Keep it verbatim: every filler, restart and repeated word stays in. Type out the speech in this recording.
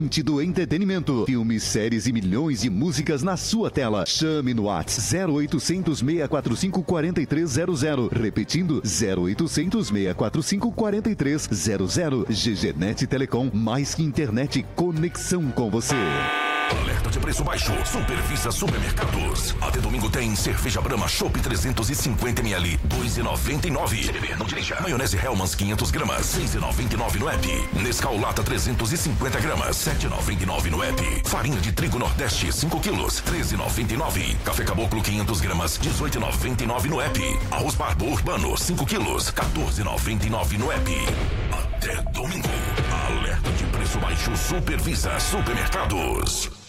do entretenimento, filmes, séries e milhões de músicas na sua tela. Chame no WhatsApp zero oitocentos, seis quatro cinco, quatro três zero zero. Repetindo, zero oitocentos, seis quatro cinco, quatro três zero zero. G G Net Telecom, mais que internet, conexão com você. Alerta de preço baixo, Supervisa Supermercados. Até domingo tem cerveja Brahma Chopp trezentos e cinquenta mililitros, dois reais e noventa e nove centavos. Se beber, não dirija. Maionese Hellmann's quinhentas gramas, seis reais e noventa e nove centavos no app. Nescau Lata trezentos e cinquenta gramas, sete reais e noventa e nove centavos no app. Farinha de trigo Nordeste cinco quilos, treze reais e noventa e nove centavos. Café Caboclo quinhentas gramas, dezoito reais e noventa e nove centavos no app. Arroz Barbo Urbano cinco quilos, quatorze reais e noventa e nove centavos no app. Até domingo. Alerta de preço baixo, Supervisa Supermercados.